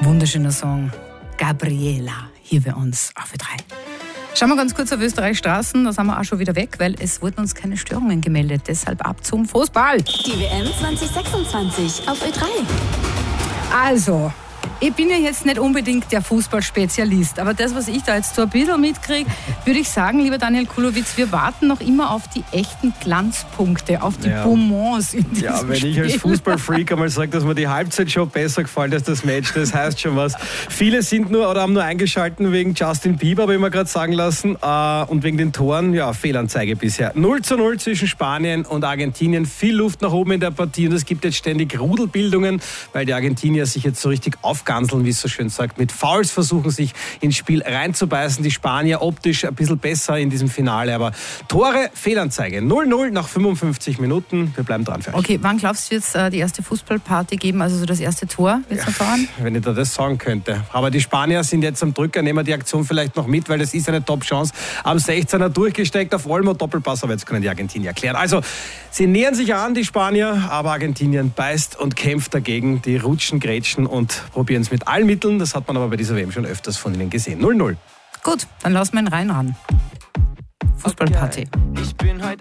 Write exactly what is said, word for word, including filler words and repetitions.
Wunderschöner Song. Gabriela, hier bei uns auf Ö drei. Schauen wir ganz kurz auf Österreichs Straßen, da sind wir auch schon wieder weg, weil es wurden uns keine Störungen gemeldet. Deshalb ab zum Fußball. Die W M zwanzig sechsundzwanzig auf Ö drei. Also, ich bin ja jetzt nicht unbedingt der Fußballspezialist, aber das, was ich da jetzt so ein bisschen mitkriege, würde ich sagen, lieber Daniel Kulowitz, wir warten noch immer auf die echten Glanzpunkte, auf die Ja. Bonbons in diesem Ja, wenn Spiel. ich als Fußballfreak einmal sage, dass mir die Halbzeit schon besser gefällt als das Match, das heißt schon was. Viele sind nur oder haben nur eingeschalten wegen Justin Bieber, habe ich mir gerade sagen lassen, äh, und wegen den Toren, ja, Fehlanzeige bisher. null zu null zwischen Spanien und Argentinien, viel Luft nach oben in der Partie und es gibt jetzt ständig Rudelbildungen, weil die Argentinier sich jetzt so richtig aufganseln, wie es so schön sagt. Mit Fouls versuchen sich ins Spiel reinzubeißen. Die Spanier optisch ein bisschen besser in diesem Finale, aber Tore, Fehlanzeige. null null nach fünfundfünfzig Minuten. Wir bleiben dran für euch. Okay, wann glaubst du, wird es äh, die erste Fußballparty geben, also so das erste Tor? Wird es noch dauern? Wenn ich da das sagen könnte. Aber die Spanier sind jetzt am Drücker, nehmen wir die Aktion vielleicht noch mit, weil das ist eine Top-Chance. Am sechzehner durchgesteckt auf Olmo, Doppelpass, aber jetzt können die Argentinier erklären. Also, sie nähern sich an, die Spanier, aber Argentinien beißt und kämpft dagegen. Die rutschen, grätschen und probieren es mit allen Mitteln. Das hat man aber bei dieser W M schon öfters von ihnen gesehen. null null. Gut, dann lassen wir ihn rein ran. Fußballparty. Ich bin heute